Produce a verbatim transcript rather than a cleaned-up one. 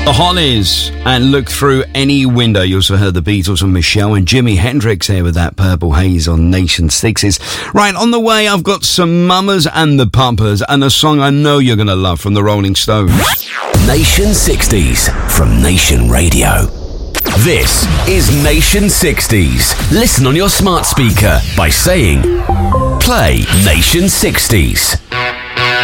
The Hollies and Look Through Any Window. You also heard the Beatles and Michelle and Jimi Hendrix here with that Purple Haze on Nation sixties. Right, on the way I've got some Mamas and the Papas and a song I know you're going to love from the Rolling Stones. Nation sixties from Nation Radio. This is Nation sixties. Listen on your smart speaker by saying, play Nation sixties.